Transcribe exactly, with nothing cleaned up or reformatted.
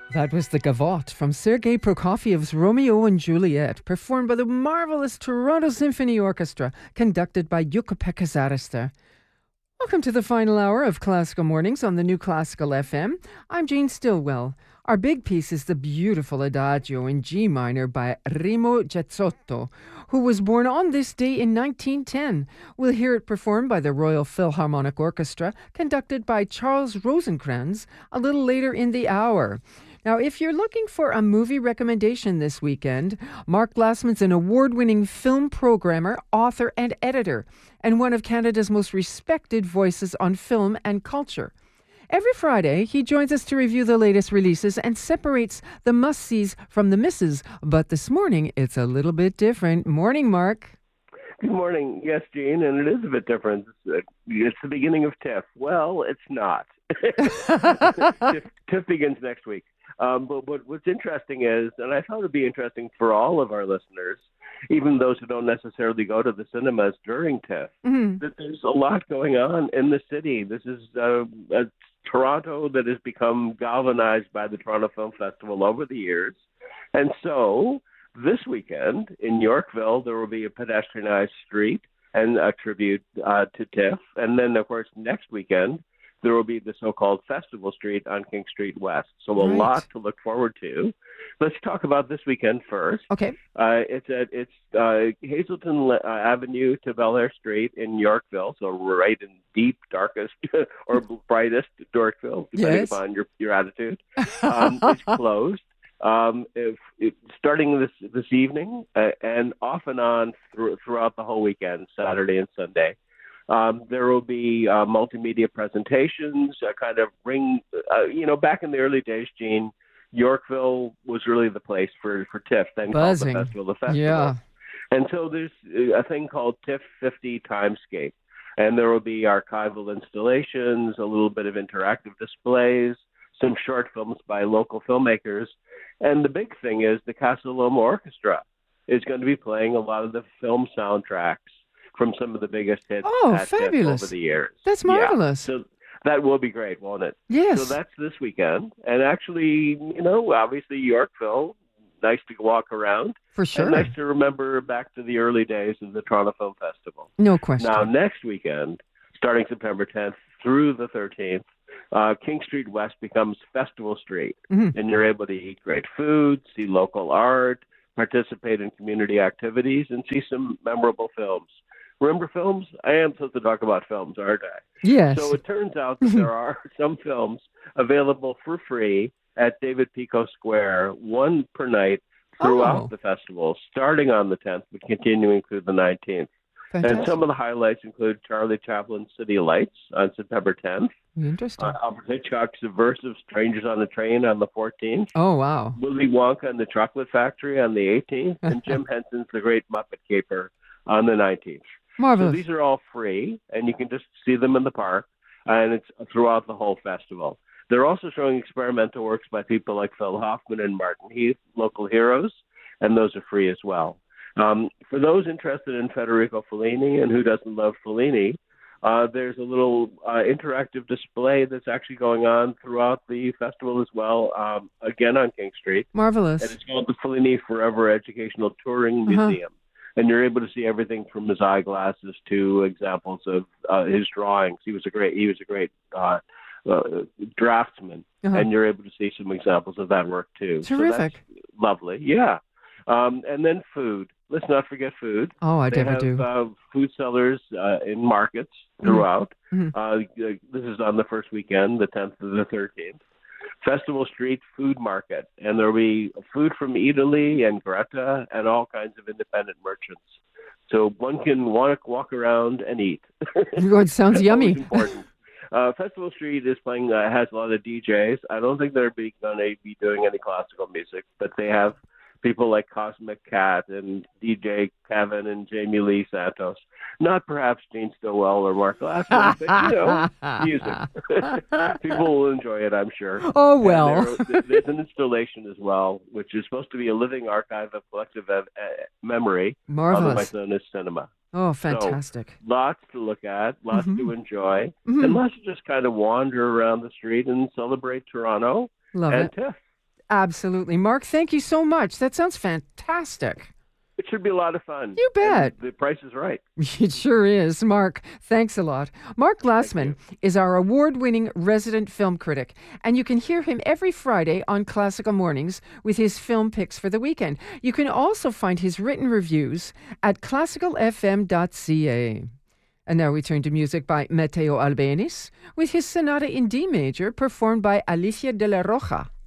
That was the Gavotte from Sergei Prokofiev's Romeo and Juliet, performed by the marvelous Toronto Symphony Orchestra, conducted by Jukka-Pekka Saaristo. Welcome to the final hour of Classical Mornings on the New Classical F M. I'm Jane Stillwell. Our big piece is the beautiful Adagio in G minor by Remo Gezzotto, who was born on this day in nineteen ten. We'll hear it performed by the Royal Philharmonic Orchestra, conducted by Charles Rosenkranz, a little later in the hour. Now, if you're looking for a movie recommendation this weekend, Mark Glassman's an award-winning film programmer, author, and editor, and one of Canada's most respected voices on film and culture. Every Friday, he joins us to review the latest releases and separates the must-sees from the misses. But this morning, it's a little bit different. Morning, Mark. Good morning. Yes, Gene, and it is a bit different. It's, it's the beginning of TIFF. Well, it's not. TIFF, TIFF begins next week. Um, but, but what's interesting is, and I thought it would be interesting for all of our listeners, even those who don't necessarily go to the cinemas during TIFF, mm-hmm. that there's a lot going on in the city. This is uh, a Toronto that has become galvanized by the Toronto Film Festival over the years. And so this weekend in Yorkville, there will be a pedestrianized street and a tribute uh, to TIFF. And then, of course, next weekend, there will be the so-called Festival Street on King Street West. So a right. lot to look forward to. Let's talk about this weekend first. Okay. Uh, it's at it's uh, Hazelton uh, Avenue to Bellaire Street in Yorkville, so right in deep, darkest or brightest Yorkville, depending yes. upon your, your attitude. Um, it's closed. Um, if, if, starting this this evening uh, and off and on through, throughout the whole weekend, Saturday and Sunday. Um, there will be uh, multimedia presentations, uh, kind of bring, uh, you know, back in the early days, Gene, Yorkville was really the place for, for TIFF, then Buzzing. called the Festival, the Festival. Yeah. And so there's a thing called TIFF fifty Timescape, and there will be archival installations, a little bit of interactive displays, some short films by local filmmakers. And the big thing is the Casa Loma Orchestra is going to be playing a lot of the film soundtracks from some of the biggest hits oh, at fabulous. over the years. That's marvelous. Yeah. So that will be great, won't it? Yes. So that's this weekend. And actually, you know, obviously Yorkville, nice to walk around. For sure. And nice to remember back to the early days of the Toronto Film Festival. No question. Now, next weekend, starting September tenth through the thirteenth, uh, King Street West becomes Festival Street. Mm-hmm. And you're able to eat great food, see local art, participate in community activities, and see some memorable films. Remember films? I am supposed to talk about films, aren't I? Yes. So it turns out that there are some films available for free at David Pico Square, one per night throughout oh. the festival, starting on the tenth, but continuing through the nineteenth. Fantastic. And some of the highlights include Charlie Chaplin's City Lights on September tenth. Interesting. Uh, Alfred Hitchcock's Subversive Strangers on the Train on the fourteenth. Oh, wow. Willy Wonka and the Chocolate Factory on the eighteenth. And Jim Henson's The Great Muppet Caper on the nineteenth. Marvelous. So these are all free, and you can just see them in the park, and it's throughout the whole festival. They're also showing experimental works by people like Phil Hoffman and Martin Heath, local heroes, and those are free as well. Um, for those interested in Federico Fellini, and who doesn't love Fellini, uh, there's a little uh, interactive display that's actually going on throughout the festival as well, um, again on King Street. Marvelous. And it's called the Fellini Forever Educational Touring Uh-huh. Museum. And you're able to see everything from his eyeglasses to examples of uh, his drawings. He was a great, he was a great uh, uh, draftsman, uh-huh. and you're able to see some examples of that work too. Terrific, so that's lovely, yeah. Um, and then food. Let's not forget food. Oh, I they never have, do. Uh, food sellers uh, in markets throughout. Mm-hmm. Uh, this is on the first weekend, the tenth to the thirteenth. Festival Street Food Market, and there'll be food from Italy and Greta and all kinds of independent merchants. So one can walk, walk around and eat. It sounds yummy. Important. Uh, Festival Street is playing, uh, has a lot of D Js. I don't think they're going to be doing any classical music, but they have people like Cosmic Cat and D J Kevin and Jamie Lee Santos. Not perhaps Gene Stillwell or Mark Glassman, but, you know, music. People will enjoy it, I'm sure. Oh, well. There, there's an installation as well, which is supposed to be a living archive of collective uh, memory. Marvelous. Otherwise known as cinema. Oh, fantastic. So, lots to look at, lots mm-hmm. to enjoy, mm-hmm. and lots to just kind of wander around the street and celebrate Toronto Love and it. TIFF. Absolutely. Mark, thank you so much. That sounds fantastic. It should be a lot of fun. You bet. And the price is right. It sure is. Mark, thanks a lot. Mark Glassman is our award-winning resident film critic, and you can hear him every Friday on Classical Mornings with his film picks for the weekend. You can also find his written reviews at classical f m dot c a. And now we turn to music by Matteo Albéniz with his sonata in D major performed by Alicia de la Roja.